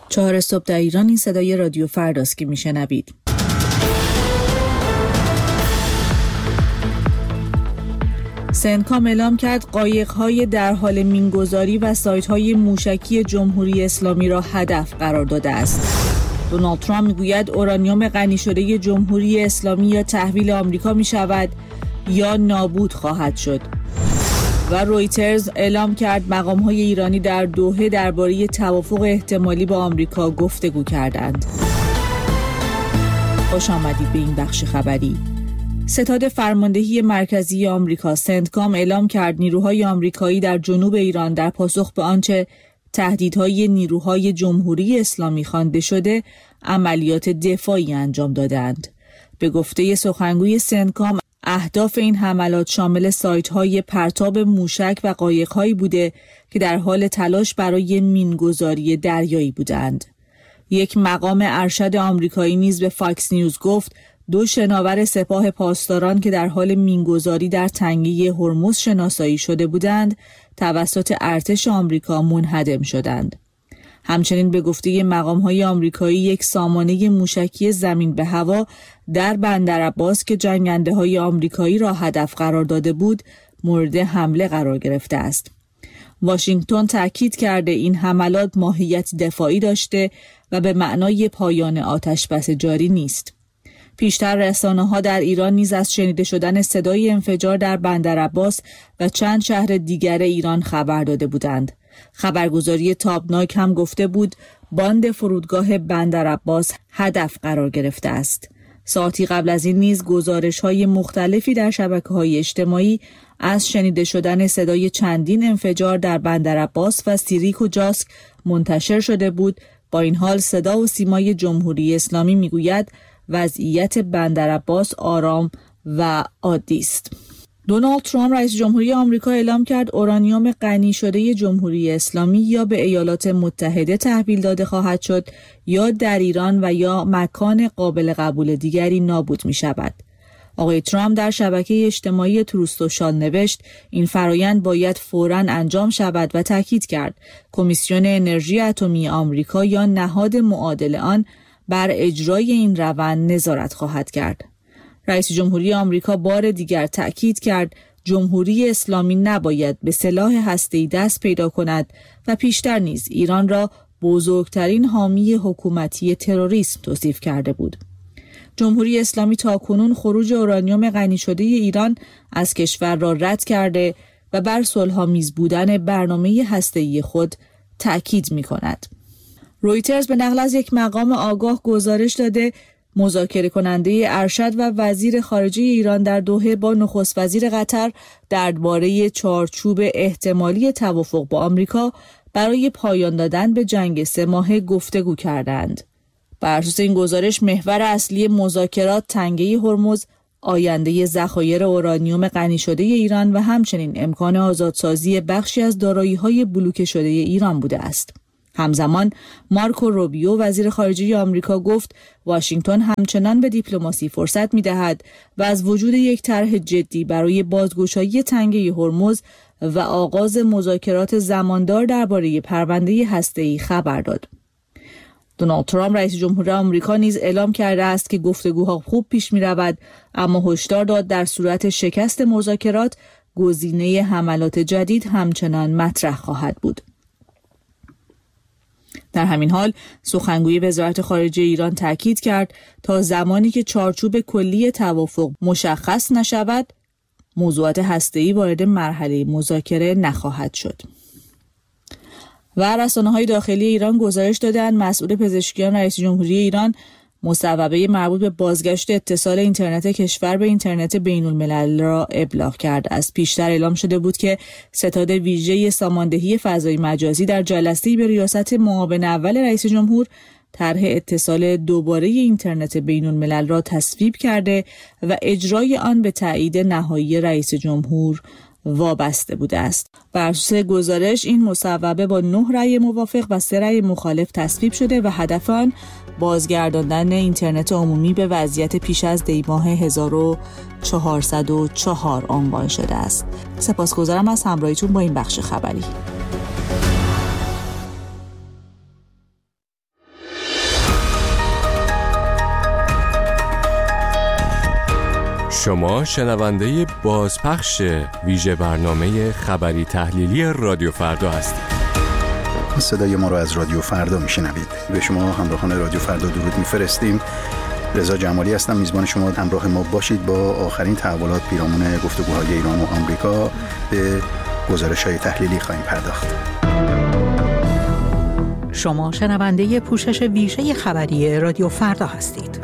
4 صبح در ایران. این صدای رادیو فرداست که میشنوید. سنتکام اعلام کرد قایق‌های در حال مینگذاری و سایت‌های موشکی جمهوری اسلامی را هدف قرار داده است. دونالد ترامپ میگوید اورانیوم غنی شده جمهوری اسلامی یا تحویل آمریکا میشود یا نابود خواهد شد. و رویترز اعلام کرد مقام‌های ایرانی در دوحه درباره توافق احتمالی با آمریکا گفتگو کردند. خوش آمدید به این بخش خبری. ستاد فرماندهی مرکزی آمریکا سنتکام اعلام کرد نیروهای آمریکایی در جنوب ایران در پاسخ به آنچه تهدیدهای نیروهای جمهوری اسلامی خوانده شده عملیات دفاعی انجام دادند. به گفته سخنگوی سنتکام اهداف این حملات شامل سایت‌های پرتاب موشک و قایق‌هایی بوده که در حال تلاش برای مینگذاری دریایی بودند. یک مقام ارشد آمریکایی نیز به فاکس نیوز گفت 2 شناور سپاه پاسداران که در حال مینگذاری در تنگه هرمز شناسایی شده بودند توسط ارتش آمریکا منهدم شدند. همچنین به گفته مقام‌های آمریکایی یک سامانه موشکی زمین به هوا در بندرعباس که جنگنده‌های آمریکایی را هدف قرار داده بود مورد حمله قرار گرفته است. واشنگتن تاکید کرده این حملات ماهیت دفاعی داشته و به معنای پایان آتش‌بس جاری نیست. پیشتر رسانه‌ها در ایران نیز از شنیده شدن صدای انفجار در بندرعباس و چند شهر دیگر ایران خبر داده بودند. خبرگزاری تابناک هم گفته بود باند فرودگاه بندرعباس هدف قرار گرفته است. ساعتی قبل از این نیز گزارش‌های مختلفی در شبکه‌های اجتماعی از شنیده شدن صدای چندین انفجار در بندرعباس و سیریک و جاسک منتشر شده بود. با این حال صدا و سیمای جمهوری اسلامی میگوید وضعیت بندرعباس آرام و عادی است. دونالد ترامپ رئیس جمهوری آمریکا اعلام کرد اورانیوم غنی شده جمهوری اسلامی یا به ایالات متحده تحویل داده خواهد شد یا در ایران و یا مکان قابل قبول دیگری نابود می شود. آقای ترامپ در شبکه اجتماعی تروث سوشال نوشت این فرایند باید فوراً انجام شود و تاکید کرد کمیسیون انرژی اتمی آمریکا یا نهاد معادل آن بر اجرای این روند نظارت خواهد کرد. رئیس جمهوری آمریکا بار دیگر تأکید کرد جمهوری اسلامی نباید به سلاح هسته‌ای دست پیدا کند و پیشتر نیز ایران را بزرگترین حامی حکومتی تروریسم توصیف کرده بود. جمهوری اسلامی تاکنون خروج اورانیوم غنی شده ایران از کشور را رد کرده و بر صلح‌آمیز بودن برنامه هسته‌ای خود تأکید می‌کند. رویترز به نقل از یک مقام آگاه گزارش داده مذاکره کننده ارشد و وزیر خارجه ایران در دوحه با نخست وزیر قطر درباره چارچوب احتمالی توافق با آمریکا برای پایان دادن به جنگ 3 ماهه گفتگو کردند. بر اساس این گزارش محور اصلی مذاکرات تنگه هرمز، آینده ذخایر اورانیوم غنی شده ایران و همچنین امکان آزادسازی بخشی از دارایی‌های بلوکه شده ایران بوده است. همزمان مارکو روبیو وزیر خارجه آمریکا گفت واشنگتن همچنان به دیپلماسی فرصت می‌دهد و از وجود یک طرح جدی برای بازگشایی تنگه هرمز و آغاز مذاکرات زماندار درباره پرونده هسته‌ای خبر داد. دونالد ترامپ رئیس جمهور آمریکا نیز اعلام کرده است که گفتگوها خوب پیش می‌رود، اما هشدار داد در صورت شکست مذاکرات گزینه حملات جدید همچنان مطرح خواهد بود. در همین حال سخنگوی وزارت خارجه ایران تاکید کرد تا زمانی که چارچوب کلی توافق مشخص نشود موضوعات هسته‌ای وارد مرحله مذاکره نخواهد شد. و رسانه‌های داخلی ایران گزارش دادند مسئول پزشکیان رئیس جمهوری ایران مصوبه مربوط به بازگشت اتصال اینترنت کشور به اینترنت بین‌الملل را ابلاغ کرد. از پیشتر اعلام شده بود که ستاد ویژه ساماندهی فضای مجازی در جلسه‌ای به ریاست معاون اول رئیس جمهور طرح اتصال دوباره اینترنت بین‌الملل را تصویب کرده و اجرای آن به تایید نهایی رئیس جمهور وابسته بوده است. بر اساس گزارش این مصوبه با 9 رأی موافق و 3 رأی مخالف تصویب شده و هدف آن بازگرداندن اینترنت عمومی به وضعیت پیش از دیماه 1404 عنوان شده است. سپاسگزارم از همراهیتون با این بخش خبری. شما شنونده بازپخش ویژه برنامه خبری تحلیلی رادیو فردا هستید. صدای ما رو از رادیو فردا میشنوید. به شما همراهان رادیو فردا درود میفرستیم. رضا جمالی هستم، میزبان شما. همراه ما باشید. با آخرین تحولات پیرامون گفتگوهای ایران و آمریکا به گزارش‌های تحلیلی خواهیم پرداخت. شما شنونده پوشش ویژه خبری رادیو فردا هستید.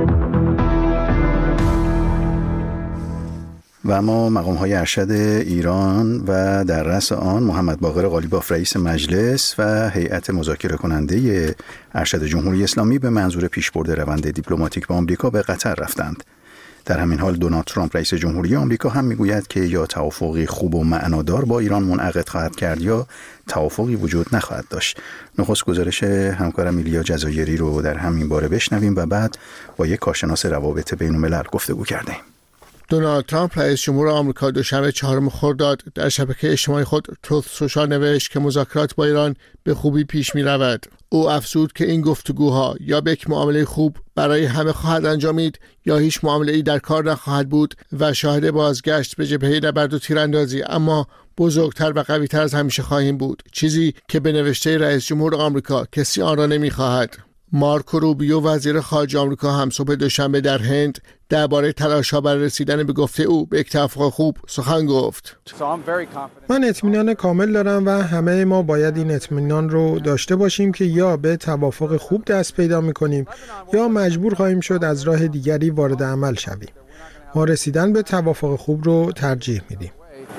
و اما مقام‌های ارشد ایران و در رأس آن محمد باقر قالیباف رئیس مجلس و هیئت مذاکره کننده ارشد جمهوری اسلامی به منظور پیشبرد روند دیپلماتیک با آمریکا به قطر رفتند. در همین حال دونالد ترامپ رئیس جمهوری آمریکا هم میگوید که یا توافقی خوب و معنادار با ایران منعقد خواهد کرد یا توافقی وجود نخواهد داشت. نخست گزارش همکارم ایلیا جزایری رو در همین باره بشنویم و بعد با یک کارشناس روابط بین‌الملل گفتگو کردیم. دونالد ترامپ رئیس جمهور آمریکا دوشنبه 4 خرداد در شبکه اجتماعی خود تروث سوشال نوشت که مذاکرات با ایران به خوبی پیش می رود. او افزود که این گفتگوها یا به یک معامله خوب برای همه خواهد انجامید یا هیچ معامله‌ای در کار نخواهد بود و شاهد بازگشت به جبهه نبرد و تیراندازی اما بزرگتر و قوی‌تر از همیشه خواهیم بود، چیزی که به نوشته رئیس جمهور آمریکا کسی آن را نمی‌خواهد. مارکو روبیو وزیر خارجه آمریکا هم صبح دوشنبه در هند درباره تلاش‌ها برای رسیدن به گفته او به یک توافق خوب سخن گفت. من اطمینان کامل دارم و همه ما باید این اطمینان رو داشته باشیم که یا به توافق خوب دست پیدا می‌کنیم یا مجبور خواهیم شد از راه دیگری وارد عمل شویم. ما رسیدن به توافق خوب رو ترجیح میدیم.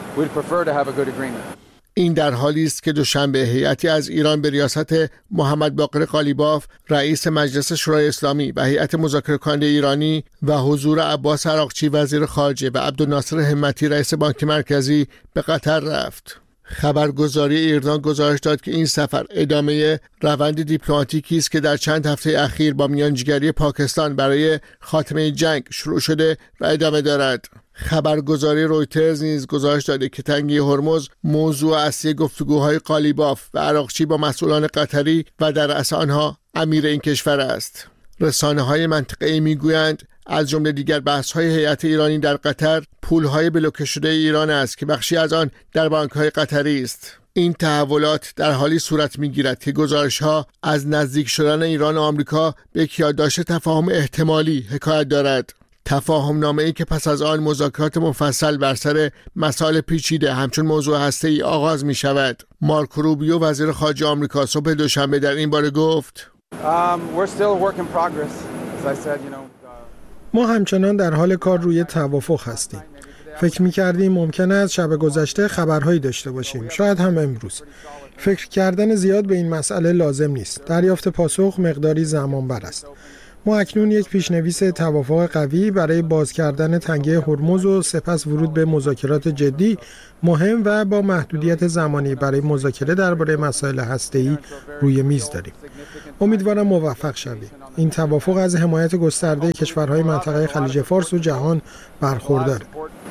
این در حالی است که دوشنبه هیئتی از ایران به ریاست محمد باقر قالیباف رئیس مجلس شورای اسلامی و هیئت مذاکره کننده ایرانی و حضور عباس عراقچی وزیر خارجه و عبدالناصر همتی رئیس بانک مرکزی به قطر رفت. خبرگزاری ایرنا گزارش داد که این سفر ادامه روند دیپلماتیکی است که در چند هفته اخیر با میانجیگری پاکستان برای خاتمه جنگ شروع شده و ادامه دارد. خبرگزاری رویترز نیز گزارش داده که تنگه هرمز موضوع اصلی گفتگوهای قالیباف و عراقچی با مسئولان قطری و در رأس آنها امیر این کشور است. رسانه‌های منطقه‌ای میگویند از جمله دیگر بحث‌های هیئت ایرانی در قطر پول‌های بلوکه شده ایران است که بخشی از آن در بانک‌های قطری است. این تحولات در حالی صورت می‌گیرد که گزارش‌ها از نزدیک شدن ایران و آمریکا به یک یادداشت تفاهم احتمالی حکایت دارد. تفاهم نامه‌ای که پس از آن مذاکرات مفصل بر سر مسائل پیچیده همچون موضوع هسته‌ای آغاز می‌شود. مارکو روبیو وزیر خارجه آمریکا صبح دوشنبه در این باره گفت: ما همچنان در حال کار روی توافق هستیم. فکر می‌کردیم ممکن است شب گذشته خبرهایی داشته باشیم، شاید هم امروز. فکر کردن زیاد به این مسئله لازم نیست. دریافت پاسخ مقداری زمانبر است. ما اکنون یک پیشنویس توافق قوی برای باز کردن تنگه هرمز و سپس ورود به مذاکرات جدی مهم و با محدودیت زمانی برای مذاکره درباره مسائل هسته‌ای روی میز داریم. امیدوارم موفق شویم. این توافق از حمایت گسترده کشورهای منطقه خلیج فارس و جهان برخورداره.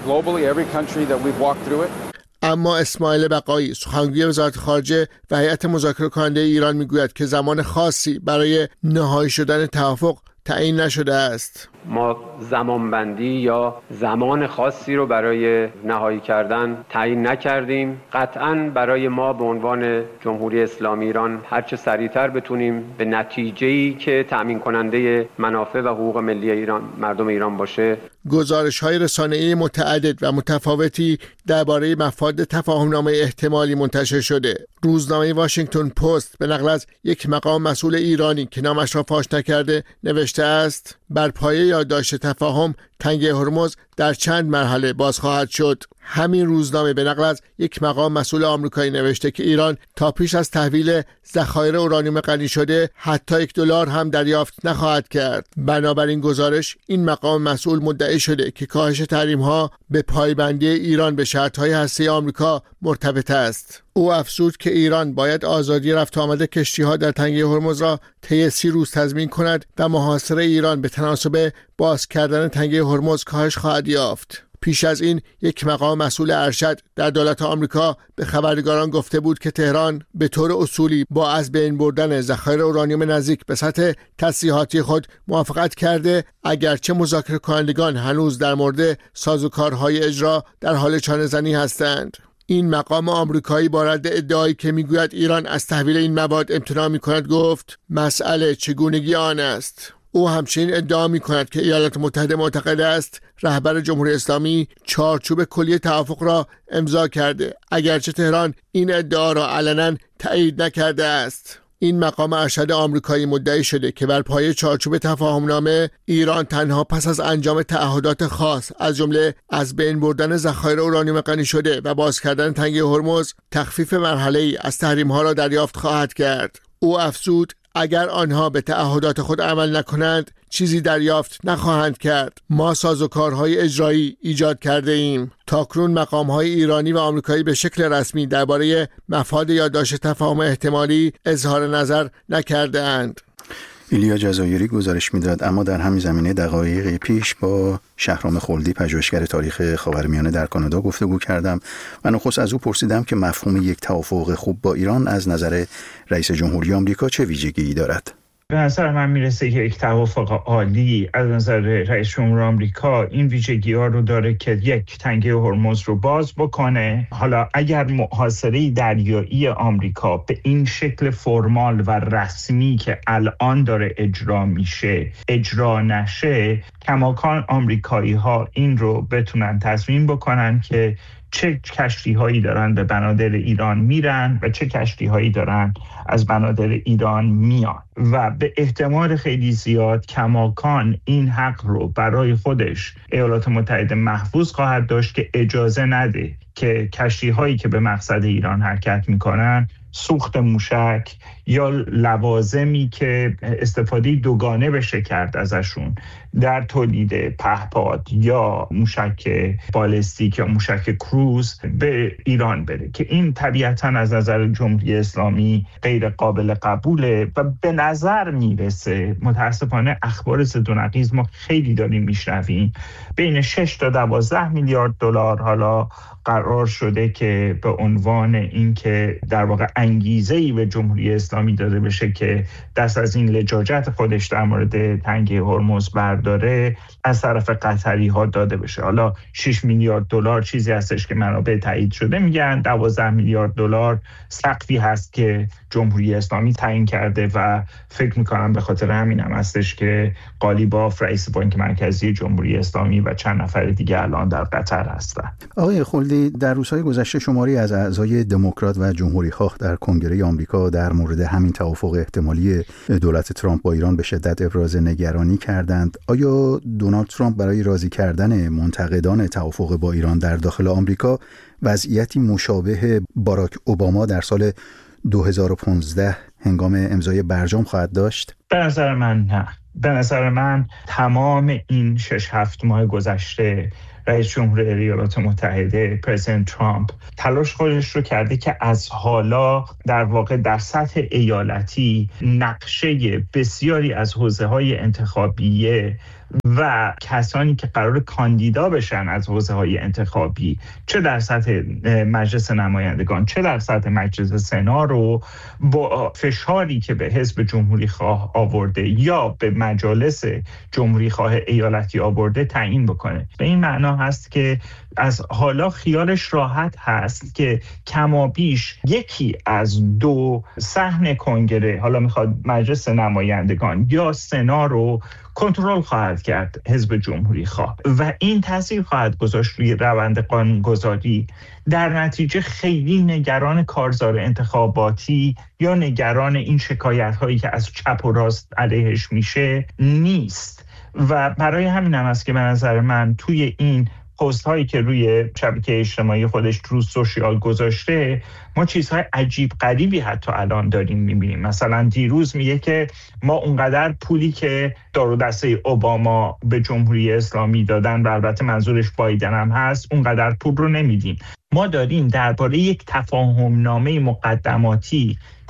اما اسماعیل بقایی سخنگوی وزارت خارجه و هیئت مذاکره کننده ایران میگوید که زمان خاصی برای نهایی شدن توافق تعیین نشده است. ما زمانبندی یا زمان خاصی رو برای نهایی کردن تعیین نکردیم. قطعاً برای ما به عنوان جمهوری اسلامی ایران هرچه سریعتر بتونیم به نتیجه‌ای که تأمین کننده منافع و حقوق ملی ایران، مردم ایران باشه. گزارش‌های رسانه‌ای متعدد و متفاوتی درباره مفاد تفاهمنامه احتمالی منتشر شده. روزنامه واشنگتن پست به نقل از یک مقام مسئول ایرانی که نامش را فاش نکرده نوشته است: بر پایه یادداشت تفاهم تنگه هرمز در چند مرحله باز خواهد شد. همین روزنامه به نقل از یک مقام مسئول آمریکایی نوشته که ایران تا پیش از تحویل ذخایر اورانیوم غنی شده حتی $1 هم دریافت نخواهد کرد. بنابراین گزارش این مقام مسئول مدعی شده که کاهش تحریم‌ها به پایبندی ایران به شرط‌های هسته‌ای آمریکا مرتبط است. او افزود که ایران باید آزادی رفت و آمد کشتی‌ها در تنگه هرمز را طی 30 روز تضمین کند و محاصره ایران به تناسب باز کردن تنگه هرمز کاهش خواهد یافت. پیش از این یک مقام مسئول ارشد در دولت آمریکا به خبرنگاران گفته بود که تهران به طور اصولی با از بین بردن ذخایر اورانیوم نزدیک به سطح تسلیحاتی خود موافقت کرده، اگرچه مذاکره کنندگان هنوز در مورد سازوکارهای اجرا در حال چانه‌زنی هستند. این مقام آمریکایی با رد ادعایی که میگوید ایران از تحویل این مواد امتناع میکند گفت مسئله چگونگی آن است. او همچنین ادعا میکند که ایالات متحده معتقد است رهبر جمهوری اسلامی چارچوب کلی توافق را امضا کرده، اگرچه تهران این ادعا را علنا تایید نکرده است. این مقام ارشد آمریکایی مدعی شده که بر پایه چارچوب تفاهمنامه ایران تنها پس از انجام تعهدات خاص از جمله از بین بردن ذخایر اورانیوم غنی شده و باز کردن تنگه هرمز تخفیف مرحله‌ای از تحریم‌ها را دریافت خواهد کرد. او افزود اگر آنها به تعهدات خود عمل نکنند چیزی دریافت نخواهند کرد. ما سازوکارهای اجرایی ایجاد کرده ایم. تاکنون مقام‌های ایرانی و آمریکایی به شکل رسمی درباره مفاد یادداشت تفاهم احتمالی اظهار نظر نکرده اند. ایلیا جزایری گزارش میداد. اما در همین زمینه دقایقی پیش با شهرام خلدی پژوهشگر تاریخ خاورمیانه در کانادا گفتگو کردم و نخست از او پرسیدم که مفهوم یک توافق خوب با ایران از نظر رئیس جمهوری آمریکا چه ویژگی‌ای دارد؟ به نظر من میرسه که یک توافق عالی از نظر رئیس جمهور آمریکا این ویژگی‌ها رو داره که یک، تنگه هرمز رو باز بکنه. حالا اگر محاصره دریایی آمریکا به این شکل فرمال و رسمی که الان داره اجرا میشه اجرا نشه، کماکان آمریکایی‌ها این رو بتونن تصمیم بکنن که چه کشتی‌هایی دارن به بنادر ایران میرن و چه کشتی‌هایی دارن از بنادر ایران میان و به احتمال خیلی زیاد کماکان این حق رو برای خودش ایالات متحده محفوظ خواهد داشت که اجازه نده که کشتی‌هایی که به مقصد ایران حرکت میکنن سوخت موشک یا لوازمی که استفاده دوگانه بشه کرد ازشون در تولید پهپاد یا موشک بالستیک یا موشک کروز به ایران بره که این طبیعتاً از نظر جمهوری اسلامی غیر قابل قبوله و به نظر میرسه متاسفانه اخبار ضد و نقیض ما خیلی داریم میشنویم بین 6 تا 12 میلیارد دلار حالا قرار شده که به عنوان این که در واقع انگیزه‌ای به جمهوری اسلامی داده بشه که دست از این لجاجت خودش در مورد تنگه هرمز برداره از طرف قطری ها داده بشه. حالا 6 میلیارد دلار چیزی هستش که منابع تایید شده میگن، 12 میلیارد دلار سقفی هست که جمهوری اسلامی تعیین کرده و فکر میکنم به خاطر همین هم هستش که قالیباف رئیس بانک مرکزی جمهوری اسلامی و چند نفر دیگه الان در قطر هستن. آقای خلدی، در روزهای گذشته شماری از اعضای دموکرات و جمهوری‌خواه در کنگره آمریکا در مورد همین توافق احتمالی دولت ترامپ با ایران به شدت ابراز نگرانی کردند. آیا دونالد ترامپ برای راضی کردن منتقدان توافق با ایران در داخل آمریکا وضعیتی مشابه باراک اوباما در سال 2015 هنگام امضای برجام خواهد داشت؟ به نظر من نه. به نظر من تمام این 6-7 ماه گذشته رئیس جمهور ایالات متحده پرزیدنت ترامپ تلاش خودش رو کرده که از حالا در واقع در سطح ایالتی نقشه بسیاری از حوزه‌های انتخابیه و کسانی که قرار کاندیدا بشن از حوزه‌های انتخابی چه در سطح مجلس نمایندگان چه در سطح مجلس سنا رو با فشاری که به حزب جمهوری خواه آورده یا به مجالس جمهوری خواه ایالتی آورده تعیین بکنه. به این معنا هست که از حالا خیالش راحت هست که کمابیش یکی از دو صحن کنگره، حالا میخواد مجلس نمایندگان یا سنا رو کنترل خواهد کرد حزب جمهوری خواه و این تاثیر خواهد گذاشت روی روند قانونگذاری. در نتیجه خیلی نگران کارزار انتخاباتی یا نگران این شکایت هایی که از چپ و راست علیهش میشه نیست و برای همین هم است که به نظر من توی این پست هایی که روی شبکه اجتماعی خودش رو سوشیال گذاشته ما چیزهای عجیب غریبی حتی الان داریم میبینیم. مثلا دیروز میگه که ما اونقدر پولی که دار و دسته اوباما به جمهوری اسلامی دادن و البته منظورش بایدن هم هست اونقدر پول رو نمیدیم. ما داریم درباره یک تفاهم نامه مقدماتی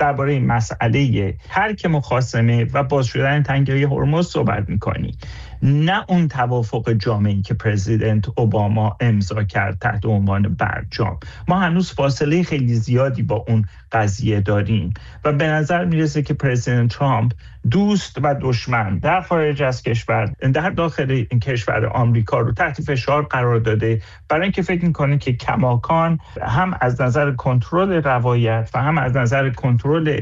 درباره مسئله ترک مخاصمه و باز شدن تنگه هرمز صحبت می‌کنی، نه اون توافق جامعی که پرزیدنت اوباما امضا کرد تحت عنوان برجام. ما هنوز فاصله خیلی زیادی با اون قضیه داریم و به نظر میرسه که پرزیدنت ترامپ دوست و دشمن در خارج از کشور، در داخل این کشور آمریکا رو تحت فشار قرار داده، برای اینکه فکر میکنه که کماکان هم از نظر کنترل روایت و هم از نظر کنترل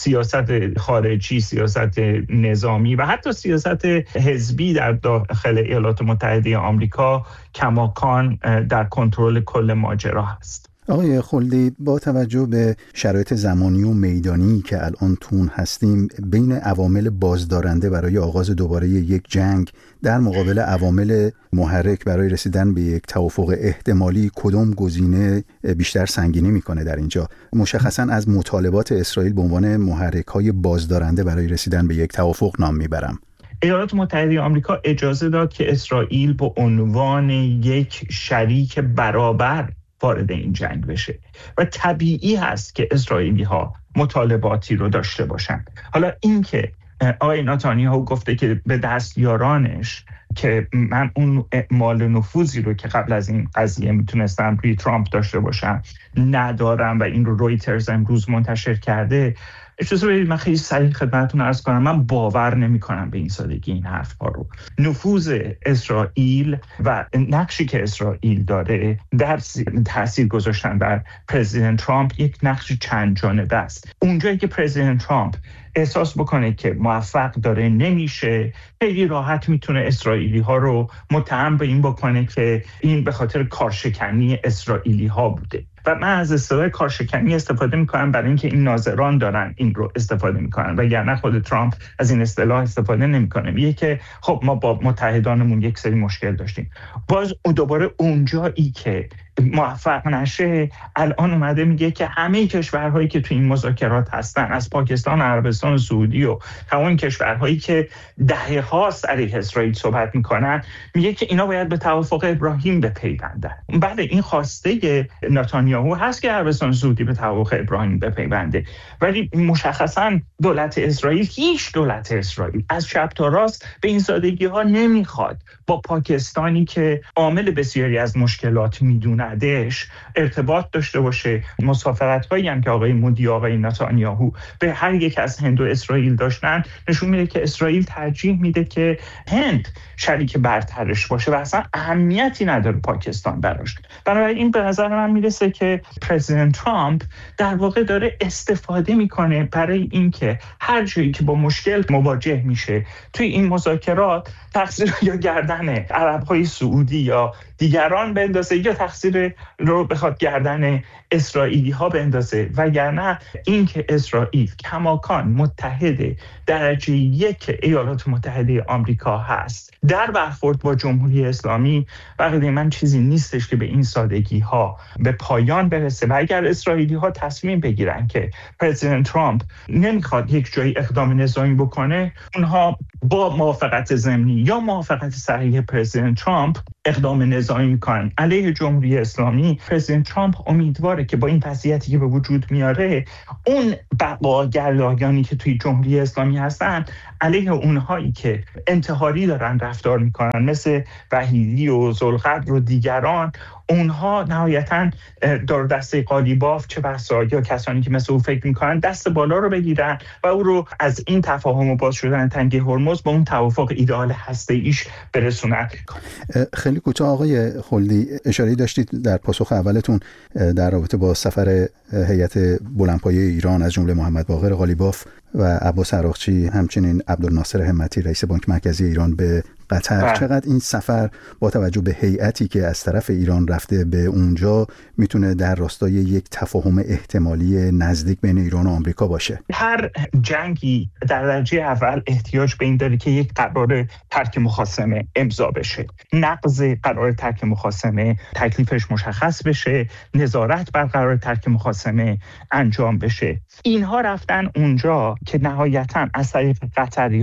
سیاست خارجی، سیاست نظامی و حتی سیاست حزبی در داخل ایالات متحده آمریکا کماکان در کنترل کل ماجرا هست. آقای خلدی، با توجه به شرایط زمانی و میدانی که الان تون هستیم، بین عوامل بازدارنده برای آغاز دوباره یک جنگ در مقابل عوامل محرک برای رسیدن به یک توافق احتمالی، کدام گزینه بیشتر سنگینی میکنه در اینجا؟ مشخصا از مطالبات اسرائیل به عنوان محرک‌های بازدارنده برای رسیدن به یک توافق نام میبرم. ایالات متحده آمریکا اجازه داد که اسرائیل به عنوان یک شریک برابر وارد این جنگ بشه و طبیعی هست که اسرائیلی ها مطالباتی رو داشته باشند. حالا این که آقای نتانیاهو گفته که به دستیارانش که من اون اعمال نفوذی رو که قبل از این قضیه میتونستم روی ترامپ داشته باشم ندارم و این رو رویترز امروز منتشر کرده، اجازه بدید من خیلی سریع خدمتتون عرض کنم، من باور نمی کنم به این سادگی این حرف‌ها رو. نفوذ اسرائیل و نقشی که اسرائیل داره در تاثیر گذاشتن بر پرزیدنت ترامپ یک نقش چند جانبه است. اونجایی که پرزیدنت ترامپ احساس بکنه که موفق داره نمیشه، خیلی راحت میتونه اسرائیلی ها رو متهم به این بکنه که این به خاطر کارشکنی اسرائیلی ها بوده و من از اصطلاح کارشکنی استفاده میکنم برای اینکه این ناظران دارن این رو استفاده میکنن و یعنی خود ترامپ از این اصطلاح استفاده نمیکنه. میگه که خب ما با متحدانمون یک سری مشکل داشتیم. باز دوباره اونجایی که موفق نشه الان اومده میگه که همه کشورهایی که تو این مذاکرات هستن، از پاکستان، عربستان سعودی و تمام کشورهایی که دهه هاست علیه اسرائیل صحبت میکنن، میگه که اینا باید به توافق ابراهیم بپیوندن. بله این خواسته نتانیاهو هست که عربستان سعودی به توافق ابراهیم بپیونده، ولی مشخصا دولت اسرائیل، هیچ دولت اسرائیل از چپ تا راست به این سادگی ها نمیخواد با پاکستانی که عامل بسیاری از مشکلات میدوندش ارتباط داشته باشه. مسافرت‌هایی هم که آقای مودی و آقای نتانیاهو به هر یک از هند و اسرائیل داشتن نشون میده که اسرائیل ترجیح میده که هند شریک برترش باشه و اصلا اهمیتی نداره پاکستان براش. بنابراین به نظر من میرسه که پرزیدنت ترامپ در واقع داره استفاده میکنه برای اینکه هر جایی که با مشکل مواجه میشه توی این مذاکرات تقصیر یا گردن عرب‌های سعودی یا دیگران بندازه یا تقصیر رو بخواد گردن اسرائیلی ها بندازه، وگرنه این که اسرائیل کماکان متحد درجه یک ایالات متحده آمریکا هست در برخورد با جمهوری اسلامی، بقیده من چیزی نیستش که به این سادگی ها به پایان برسه. و اگر اسرائیلی ها تصمیم بگیرن که پرزیدنت ترامپ نمیخواد یک جایی اقدام نظامی بکنه، اونها با موافقت ضمنی یا موافقت صریح پرزیدنت ترامپ اقدام نظامی میکنن علیه جمهوری اسلامی. پرزیدنت ترامپ امیدواره که با این وضعیتی که به وجود میاره اون بقاگردانی که توی جمهوری اسلامی هستن علیه اونهایی که انتحاری دارن رفتار میکنن مثل وحیدی و ذوالقدر و دیگران، اونها نهایتاً دار دسته قالیباف چه بسا یا کسانی که مثل او فکر میکنن دست بالا رو بگیرن و او رو از این تفاهم و باز شدن تنگه هرمز با اون توافق ایدئال هسته‌ایش برسونن. خیلی کوتاه آقای خلدی، اشاره داشتید در پاسخ اولتون در رابطه با سفر هیئت بلندپایه ایران از جمله محمد باقر قالیباف و عباس عراقچی، همچنین عبدالناصر همتی رئیس بانک مرکزی ایران به قطر، چقدر این سفر با توجه به هیئتی که از طرف ایران رفته به اونجا میتونه در راستای یک تفاهم احتمالی نزدیک بین ایران و آمریکا باشه؟ هر جنگی در درجه اول احتیاج به این داره که یک قرار ترک مخاصمه امضا بشه. نقض قرار ترک مخاصمه تکلیفش مشخص بشه، نظارت بر قرار ترک مخاصمه انجام بشه. اینها رفتن اونجا که نهایتاً از طریق قطری ها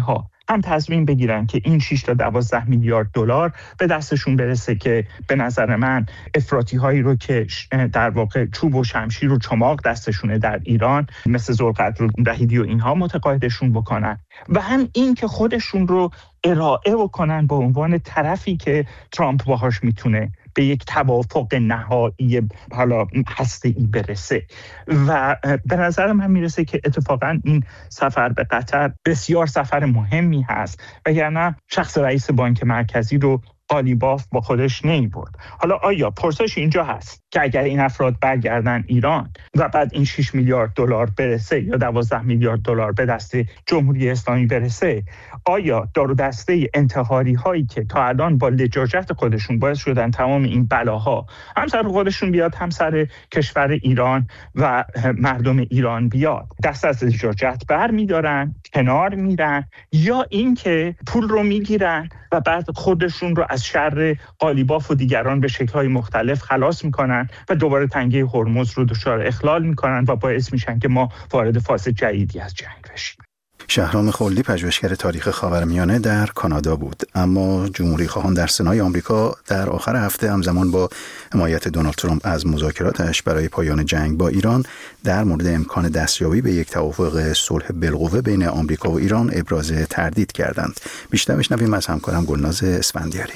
هم تصمیم بگیرن که این 6 تا 12 میلیارد دلار به دستشون برسه که به نظر من افراطی هایی رو که در واقع چوب و شمشیر و چماق دستشونه در ایران مثل ذوالقرنین و اینها متقاعدشون بکنن و هم این که خودشون رو ارائه بکنن به عنوان طرفی که ترامپ باهاش میتونه به یک توافق نهایی حالا هسته‌ای برسه. و به نظر من میرسه که اتفاقا این سفر به قطر بسیار سفر مهمی هست، وگرنه شخص رئیس بانک مرکزی رو قالیباف با خودش نمی‌برد. حالا آیا پرسش اینجا هست که اگر این افراد برگردن ایران و بعد این 6 میلیارد دلار برسه یا 12 میلیارد دلار به دست جمهوری اسلامی برسه، آیا دار و دسته انتحاری هایی که تا الان با لجاجت خودشون باعث شدن تمام این بلاها هم سر خودشون بیاد هم سر کشور ایران و مردم ایران بیاد، دست از لجاجت بر می‌دارن، کنار میرن، یا اینکه پول رو میگیرن و بعد خودشون رو از شر قالیباف و دیگران به شکل‌های مختلف خلاص میکنن و دوباره تنگه هرمز رو دچار اخلال میکنن و باعث میشن که ما وارد فاز جدیدی از جنگ بشیم. شهرام خلدی پژوهشگر تاریخ خاورمیانه در کانادا بود. اما جمهوری‌خواهان در سنای آمریکا در آخر هفته همزمان با حمایت دونالد ترامپ از مذاکراتش برای پایان جنگ با ایران در مورد امکان دستیابی به یک توافق صلح بالقوه بین آمریکا و ایران ابراز تردید کردند. بیشتر بشنویم از همکارم گلناز اسفندیاری.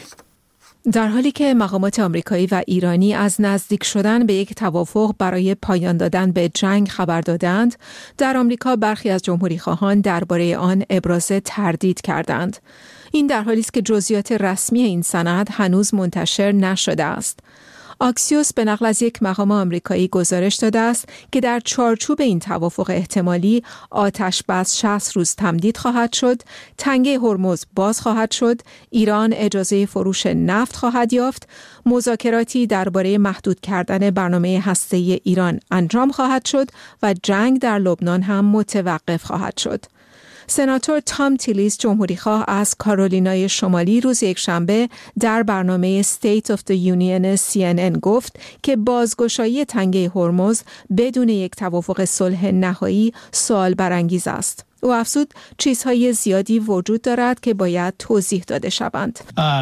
در حالی که مقامات آمریکایی و ایرانی از نزدیک شدن به یک توافق برای پایان دادن به جنگ خبر دادند، در آمریکا برخی از جمهوری‌خواهان درباره آن ابراز تردید کردند. این در حالی است که جزئیات رسمی این سند هنوز منتشر نشده است. آکسیوس به نقل از یک مقام آمریکایی گزارش داده است که در چارچوب این توافق احتمالی آتش بس 60 روز تمدید خواهد شد، تنگه هرمز باز خواهد شد، ایران اجازه فروش نفت خواهد یافت، مذاکراتی درباره محدود کردن برنامه هسته‌ای ایران انجام خواهد شد و جنگ در لبنان هم متوقف خواهد شد. سناتور تام تیلیز جمهوریخواه از کارولینای شمالی روز یکشنبه در برنامه State of the Union CNN گفت که بازگشایی تنگه هرمز بدون یک توافق صلح نهایی سوال برانگیز است. او افزود چیزهای زیادی وجود دارد که باید توضیح داده شوند.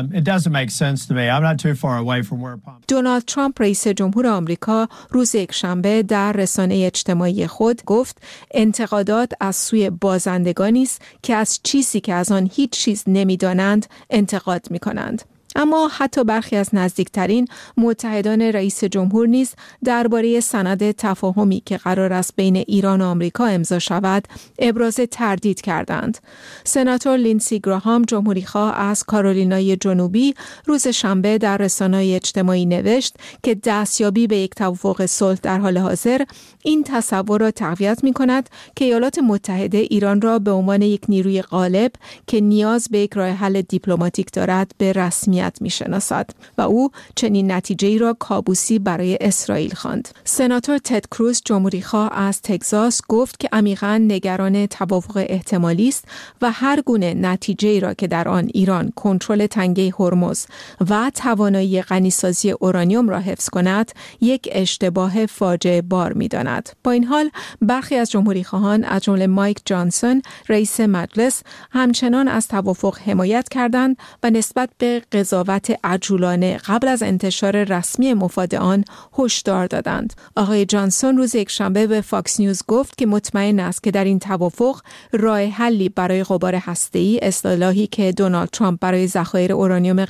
دونالد ترامپ رئیس جمهور آمریکا روز یکشنبه در رسانه اجتماعی خود گفت انتقادات از سوی بازندگانی است که از چیزی که از آن هیچ چیز نمی‌دانند انتقاد می‌کنند. اما حتی برخی از نزدیکترین متحدان رئیس جمهور نیز درباره سند تفاهمی که قرار است بین ایران و آمریکا امضا شود ابراز تردید کردند. سناتور لینسی گراهام جمهوریخواه از کارولینای جنوبی روز شنبه در رسانه‌های اجتماعی نوشت که دستیابی به یک توافق صلح در حال حاضر این تصور را تقویت می‌کند که ایالات متحده ایران را به عنوان یک نیروی غالب که نیاز به یک راه حل دیپلماتیک دارد به رسمیت میشناسد و او چنین نتیجه‌ای را کابوسی برای اسرائیل خواند. سناتور تد کروز جمهوریخواه از تگزاس گفت که عمیقاً نگران توافق احتمالی است و هر گونه نتیجه‌ای را که در آن ایران کنترل تنگه هرمز و توانایی غنیسازی اورانیوم را حفظ کند یک اشتباه فاجعه بار می‌داند. با این حال برخی از جمهوریخواهان از جمله مایک جانسون رئیس مجلس همچنان از توافق حمایت کردند و نسبت به قضاوت عجولانه قبل از انتشار رسمی مفاد آن هشدار دادند. آقای جانسون روز یکشنبه به فاکس نیوز گفت که مطمئن است که در این توافق راه حلی برای غبار هسته‌ای، اصطلاحی که دونالد ترامپ برای ذخایر اورانیوم